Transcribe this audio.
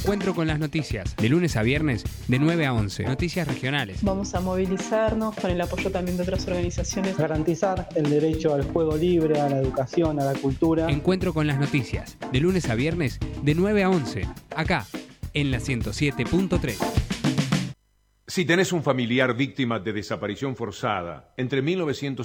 Encuentro con las noticias, de lunes a viernes, de 9 a 11. Noticias regionales. Vamos a movilizarnos con el apoyo también de otras organizaciones. Garantizar el derecho al juego libre, a la educación, a la cultura. Encuentro con las noticias, de lunes a viernes, de 9 a 11. Acá, en la 107.3. Si tenés un familiar víctima de desaparición forzada entre 1900